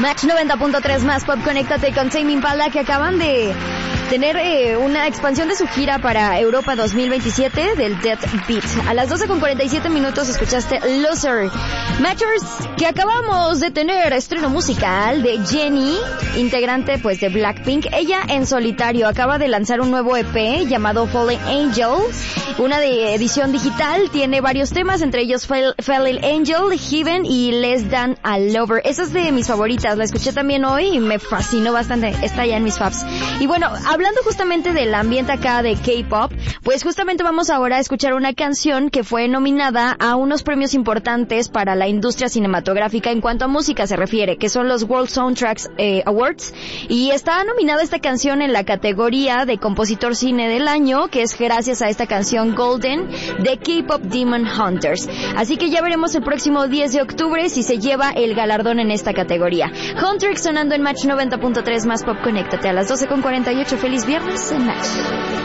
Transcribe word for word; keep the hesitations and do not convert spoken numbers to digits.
Match noventa punto tres más Pop, conéctate con Tame Impala, que acaban de tener eh, una expansión de su gira para Europa dos mil veintisiete del Dead Beat. A las doce con cuarenta y siete minutos escuchaste Loser. Matchers, que acabamos de tener estreno musical de Jennie, integrante pues de Blackpink. Ella en solitario acaba de lanzar un nuevo E P llamado Fallen Angel, una de edición digital. Tiene varios temas, entre ellos Fall, Fallen Angel, Heaven y Less Than a Lover. Esa es de mis favoritas, la escuché también hoy y me fascinó bastante, está ya en mis faves. Y bueno, hablando justamente del ambiente acá de K-pop, pues justamente vamos ahora a escuchar una canción que fue nominada a unos premios importantes para la industria cinematográfica en cuanto a música se refiere, que son los World Soundtracks eh, Awards, y está nominada esta canción en la categoría de compositor cine del año, que es gracias a esta canción Golden de K-Pop Demon Hunters. Así que ya veremos el próximo diez de octubre si se lleva el galardón en esta categoría. Huntrix sonando en Match noventa punto tres más Pop, conéctate a las doce con cuarenta y ocho. Feliz viernes en Match.